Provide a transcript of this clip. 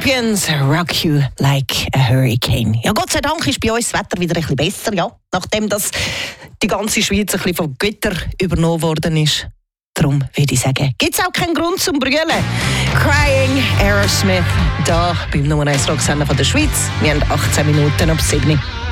Scorpions, Rock You Like a Hurricane. Ja, Gott sei Dank ist bei uns das Wetter wieder ein bisschen besser, ja. Nachdem das die ganze Schweiz ein bisschen vom Götter übernommen worden ist. Darum würde ich sagen, gibt es auch keinen Grund zum Brüllen. Crying, Aerosmith, da beim Nummer 1 Rocksender von der Schweiz. Wir haben 18 Minuten ab 7.